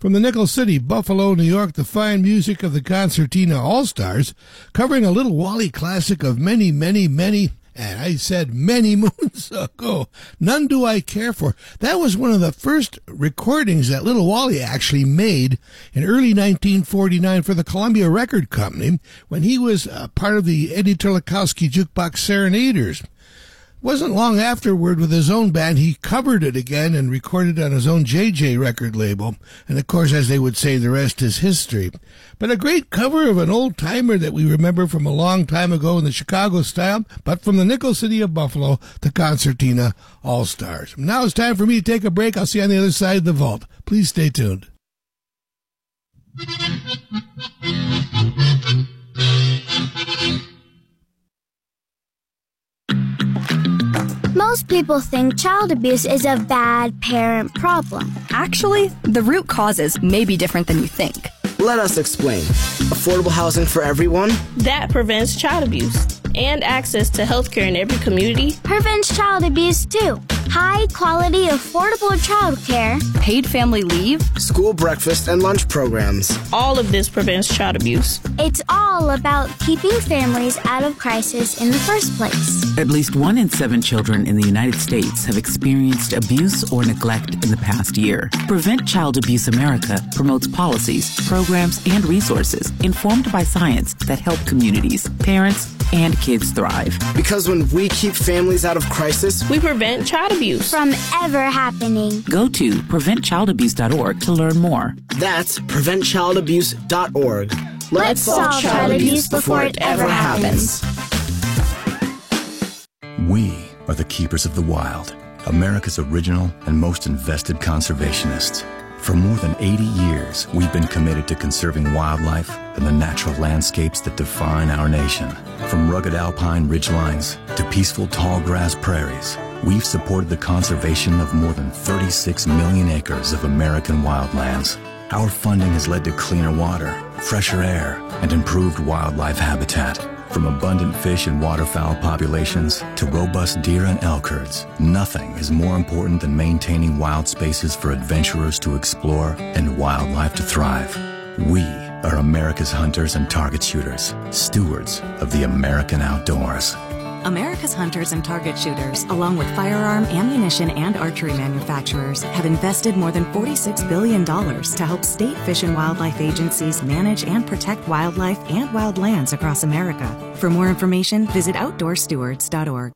From the Nickel City, Buffalo, New York, the fine music of the Concertina All-Stars, covering a Little Wally classic of many, many, many, and I said many moons ago, None Do I Care For. That was one of the first recordings that Little Wally actually made in early 1949 for the Columbia Record Company when he was part of the Eddie Turlikowski Jukebox Serenaders. Wasn't long afterward, with his own band, he covered it again and recorded on his own JJ record label. And of course, as they would say, the rest is history. But a great cover of an old-timer that we remember from a long time ago in the Chicago style, but from the Nickel City of Buffalo, the Concertina All-Stars. Now it's time for me to take a break. I'll see you on the other side of the vault. Please stay tuned. Most people think child abuse is a bad parent problem. Actually, the root causes may be different than you think. Let us explain. Affordable housing for everyone? That prevents child abuse. And access to health care in every community. Prevents child abuse too. High quality, affordable child care. Paid family leave. School breakfast and lunch programs. All of this prevents child abuse. It's all about keeping families out of crisis in the first place. At least 1 in 7 children in the United States have experienced abuse or neglect in the past year. Prevent Child Abuse America promotes policies, programs, and resources informed by science that help communities, parents, and kids thrive. Because when we keep families out of crisis, we prevent child abuse from ever happening. Go to preventchildabuse.org to learn more. That's preventchildabuse.org. Let's solve child abuse before it ever happens. We are the keepers of the wild, America's original and most invested conservationists. For more than 80 years, we've been committed to conserving wildlife and the natural landscapes that define our nation. From rugged alpine ridgelines to peaceful tall grass prairies, we've supported the conservation of more than 36 million acres of American wildlands. Our funding has led to cleaner water, fresher air, and improved wildlife habitat. From abundant fish and waterfowl populations to robust deer and elk herds, nothing is more important than maintaining wild spaces for adventurers to explore and wildlife to thrive. We are America's hunters and target shooters, stewards of the American outdoors. America's hunters and target shooters, along with firearm, ammunition, and archery manufacturers, have invested more than $46 billion to help state fish and wildlife agencies manage and protect wildlife and wildlands across America. For more information, visit outdoorstewards.org.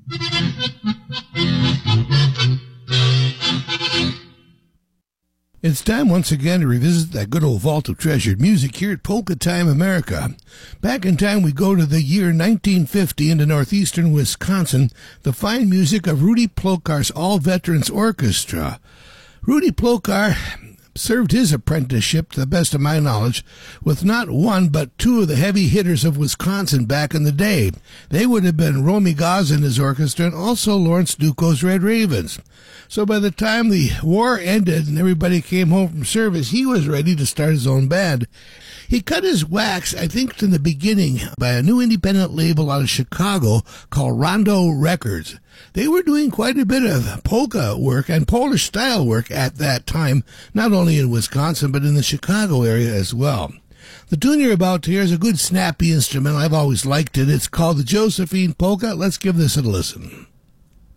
It's time once again to revisit that good old vault of treasured music here at Polka Time America. Back in time, we go to the year 1950 into northeastern Wisconsin, the fine music of Rudy Plokar's All Veterans Orchestra. Rudy Plokar served his apprenticeship, to the best of my knowledge, with not one but 2 of the heavy hitters of Wisconsin back in the day. They would have been Romy Gaz and his orchestra and also Lawrence Duco's Red Ravens. So by the time the war ended and everybody came home from service, he was ready to start his own band. He cut his wax, I think, in the beginning by a new independent label out of Chicago called Rondo Records. They were doing quite a bit of polka work and Polish style work at that time, not only in Wisconsin, but in the Chicago area as well. The tune you're about to hear is a good snappy instrumental. I've always liked it. It's called the Josephine Polka. Let's give this a listen.